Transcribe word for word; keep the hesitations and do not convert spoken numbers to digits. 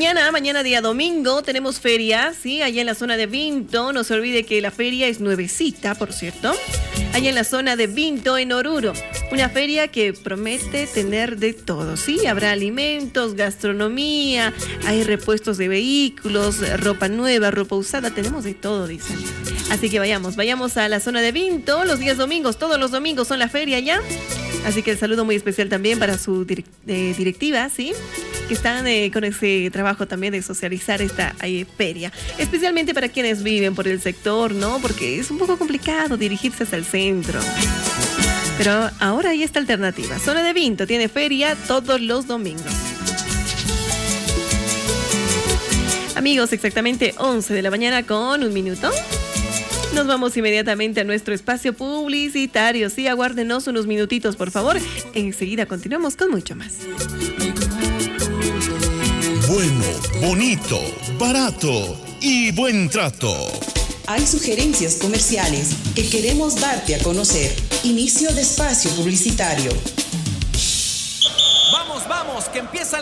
Mañana, mañana día domingo, tenemos feria, ¿sí? Allá en la zona de Vinto. No se olvide que la feria es nuevecita, por cierto. Allá en la zona de Vinto, en Oruro. Una feria que promete tener de todo, ¿sí? Habrá alimentos, gastronomía, hay repuestos de vehículos, ropa nueva, ropa usada. Tenemos de todo, dicen. Así que vayamos, vayamos a la zona de Vinto. Los días domingos, todos los domingos son la feria ya. Así que el saludo muy especial también para su direct, eh, directiva, ¿sí? Que están eh, con ese trabajo también de socializar esta eh, feria. Especialmente para quienes viven por el sector, ¿no? Porque es un poco complicado dirigirse hasta el centro. Pero ahora hay esta alternativa. Zona de Vinto tiene feria todos los domingos. Amigos, exactamente once de la mañana con un minuto. Nos vamos inmediatamente a nuestro espacio publicitario. Sí, aguárdenos unos minutitos, por favor. Enseguida continuamos con mucho más. Bueno, bonito, barato y buen trato. Hay sugerencias comerciales que queremos darte a conocer. Inicio de espacio publicitario. Vamos, vamos, que empieza